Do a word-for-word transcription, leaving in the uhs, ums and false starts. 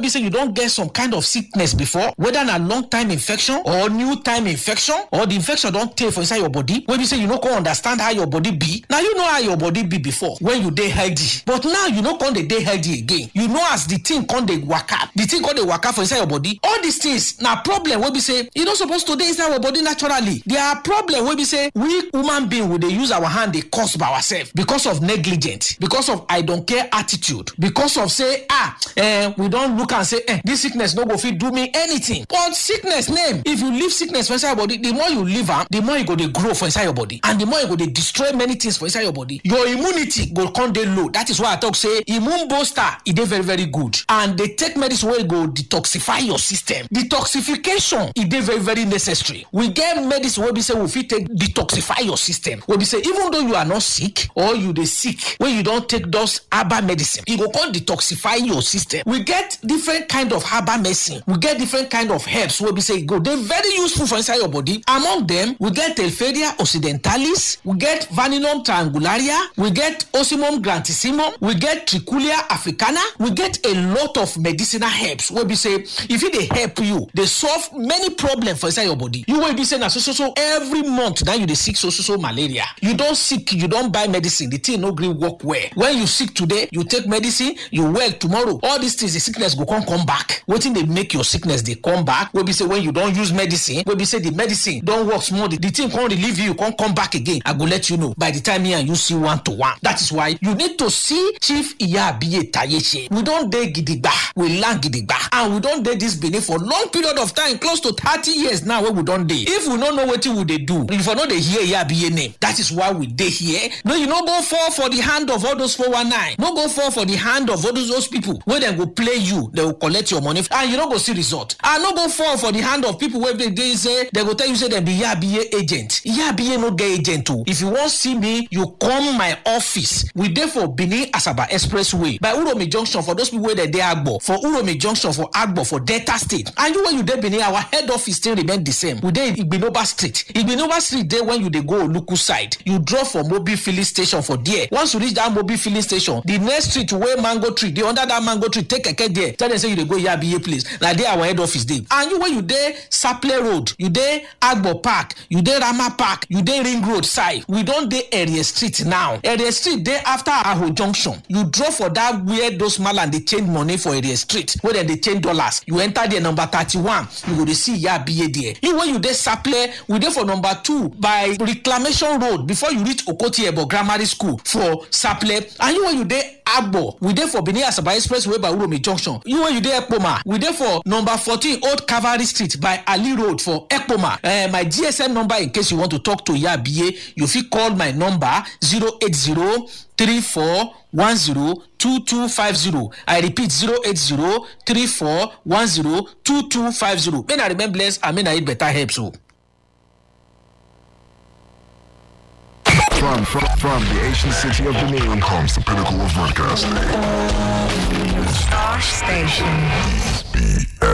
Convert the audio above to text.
be say you don't get some kind of sickness before, whether na long time infection or new time infection, or the infection don't take for inside your body, when you say you no can understand how your body be. Now you know how your body be before when you dey healthy, but now you no come dey dey healthy again. You know as the thing come dey waka, the thing come dey waka for inside your body. All these things na problem wey be say e no supposed to dey inside our body naturally. There are problem wey be say we human being we dey use our hand dey cause by ourselves because of negligence, because of I don't care attitude, because of say ah eh, we don't look and say eh, this sickness no go fit do me anything. But sickness name, if you leave sickness for inside your body, the more you leave am, the more you go dey grow for inside your body, and the more you go dey destroy many things for inside your body. Your immunity go come dey low. That is why I talk say immune booster e dey very very good, and they take medicine wey go detoxify your system. Detoxification e dey very very necessary. We get medicine wey be say we fit take detoxify your system. We be say even though you are not sick or you dey sick, when you don't take those herbal medicine, e go come detoxify your system. We get different kind of herbal medicine. We get different kind of herbs wey be say e go dey very useful for inside your body. Among them, we get Telferia occidentalis, we get Vaninum triangularia, we get Ocimum grantissimum, we get Trichulia africana. We get a lot of medicinal herbs wey be say if it dey help you, they solve many problems for inside your body. You will be saying na so so so every month now you dey sick so so so malaria. You don't sick, you don't buy medicine, the thing no gree work well. When you sick today, you take medicine, you well tomorrow. All these things, the sickness go come come back. Wetin dey make your sickness they come back? Wey be say when you don't use medicine, wey be say the medicine don't work small, the, the thing can't relieve you, can't come back again. I go let you know by the time me and you see one to one. That is why you need to see Chief Iyabiye Tayeche. We don't dey gidigba, we land gidigba, and we don't dey this Benin for long period of time, close to thirty years now. Where we don't dey. If we don't know what we dey do, if we know they hear Iyabiye name, that is why we dey here. No, you no go fall for the hand of all those four one nine. No go fall for the hand of all those, those people where they go play you, they will collect your money, and you don't go see result. And no go fall for the hand of people where they, they say they go tell you say they be Iyabiye agent. Iyabiye no get agent too. If you want see me, you come my office. We dey for Benin Asaba Expressway by Uromi Junction for those people where they dey Agbo, for Uromi Junction for Agbo for Delta State. And you when you dey Benin, our head office still remain the same. We dey Igbinoba Street. Igbinoba Street there when you dey go Oluku side, you drop for Mobil filling station for there. Once you reach that Mobil filling station, the next street where mango tree, the under that mango tree, take a keke there. Tell them say you dey go Iyabiye place. Like there our head office there. And you when you dey Saple Road, you dey Agbo Park, you dey Rama Park, you dey Ring Road side. We don't dey Area Street now. Area Street there after Aho Junction. You drop for that where those malan they change money for Area Street, where then they change dollars. You enter there number thirty-one. You go to see Iyabiye there. You when you dey Saple, we dey for number two by Reclamation Road before you reach Okoti Ebo Grammar School for Saple. And you when you dey Agbo, we dey for Benin Asaba Expressway by Uromi Junction. You when you dey Ekpoma, we dey for number fourteen Old Cavalry Street by Ali Road for Ekpoma. Uh, my G S M number in case you want to talk to Iyabiye, you fit call my number zero eight zero three four one zero two two five zero. I repeat zero eight zero three four one zero two two five zero. May I remain blessed and may I eat better help so. From, from, from the ancient city of Benin comes the pinnacle of broadcasting. Star Station. B S.